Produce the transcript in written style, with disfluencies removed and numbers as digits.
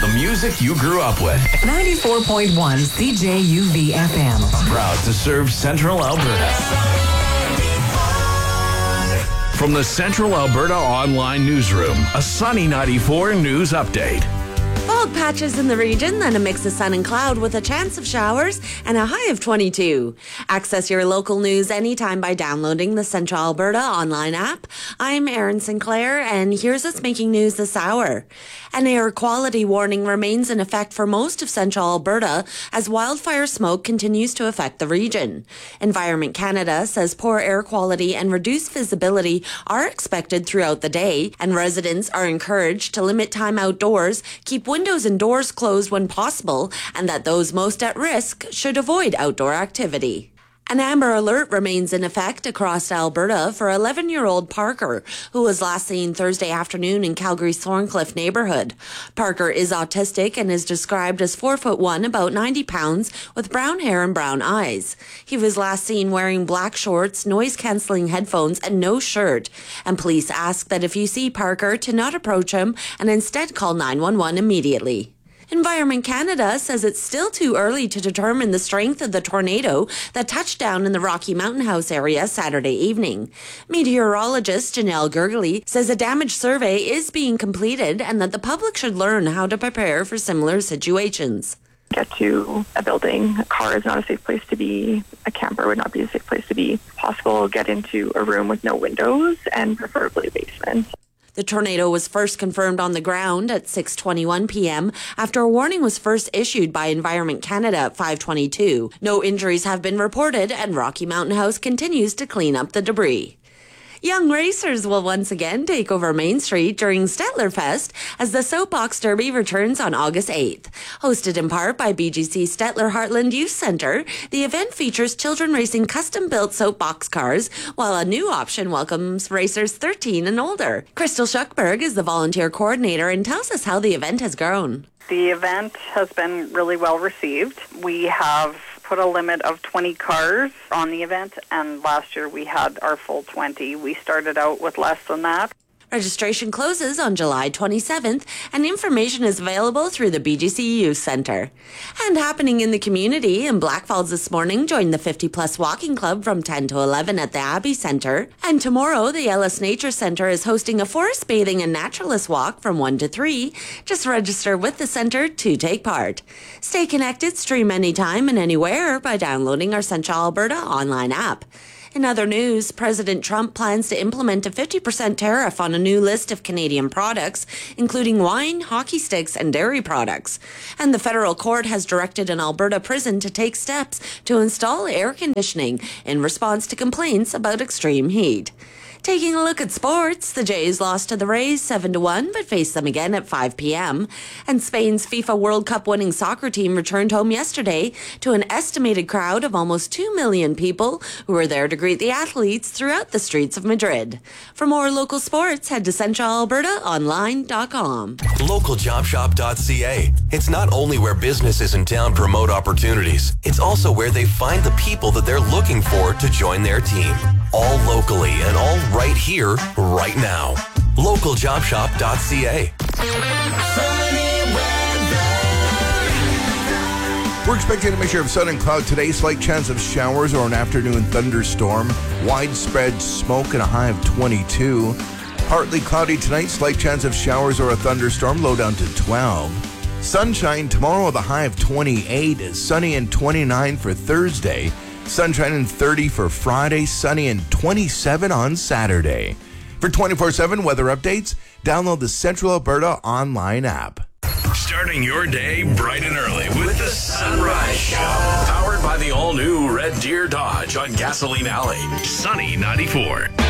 The music you grew up with. 94.1 CJUV FM. Proud to serve Central Alberta. From the Central Alberta Online Newsroom, a Sunny 94 news update. Fog patches in the region, then a mix of sun and cloud with a chance of showers and a high of 22. Access your local news anytime by downloading the Central Alberta online app. I'm Erin Sinclair, and here's what's making news this hour. An air quality warning remains in effect for most of Central Alberta as wildfire smoke continues to affect the region. Environment Canada says poor air quality and reduced visibility are expected throughout the day, and residents are encouraged to limit time outdoors, keep windows and doors closed when possible, and that those most at risk should avoid outdoor activity. An amber alert remains in effect across Alberta for 11-year-old Parker, who was last seen Thursday afternoon in Calgary's Thorncliffe neighborhood. Parker is autistic and is described as 4'1", about 90 pounds, with brown hair and brown eyes. He was last seen wearing black shorts, noise-cancelling headphones, and no shirt. And police ask that if you see Parker, to not approach him and instead call 911 immediately. Environment Canada says it's still too early to determine the strength of the tornado that touched down in the Rocky Mountain House area Saturday evening. Meteorologist Janelle Gurgley says a damage survey is being completed and that the public should learn how to prepare for similar situations. Get to a building. A car is not a safe place to be. A camper would not be a safe place to be. Possible, get into a room with no windows and preferably a basement. The tornado was first confirmed on the ground at 6:21 p.m. after a warning was first issued by Environment Canada at 5:22. No injuries have been reported, and Rocky Mountain House continues to clean up the debris. Young racers will once again take over Main Street during Stettler Fest as the Soapbox Derby returns on August 8th. Hosted in part by BGC Stettler Heartland Youth Centre, the event features children racing custom-built soapbox cars, while a new option welcomes racers 13 and older. Crystal Schuckberg is the volunteer coordinator and tells us how the event has grown. The event has been really well received. We have put a limit of 20 cars on the event, and last year we had our full 20. We started out with less than that. Registration closes on July 27th, and information is available through the BGC Youth Centre. And happening in the community, in Blackfalds this morning, join the 50-plus walking club from 10 to 11 at the Abbey Centre. And tomorrow, the Ellis Nature Centre is hosting a forest bathing and naturalist walk from 1 to 3. Just register with the centre to take part. Stay connected, stream anytime and anywhere by downloading our Central Alberta online app. In other news, President Trump plans to implement a 50% tariff on a new list of Canadian products, including wine, hockey sticks, and dairy products. And the federal court has directed an Alberta prison to take steps to install air conditioning in response to complaints about extreme heat. Taking a look at sports, the Jays lost to the Rays 7-1, but faced them again at 5 p.m. And Spain's FIFA World Cup winning soccer team returned home yesterday to an estimated crowd of almost 2 million people who were there to greet the athletes throughout the streets of Madrid. For more local sports, head to centralalbertaonline.com. Localjobshop.ca. It's not only where businesses in town promote opportunities, it's also where they find the people that they're looking for to join their team. All locally and all right here, right now. Localjobshop.ca. We're expecting a mixture of sun and cloud today. Slight chance of showers or an afternoon thunderstorm. Widespread smoke and a high of 22. Partly cloudy tonight. Slight chance of showers or a thunderstorm. Low down to 12. Sunshine tomorrow with a high of 28. Sunny and 29 for Thursday. Sunshine and 30 for Friday, sunny and 27 on Saturday. For 24/7 weather updates, download the Central Alberta online app. Starting your day bright and early with the Sunrise Show. Powered by the all-new Red Deer Dodge on Gasoline Alley. Sunny 94.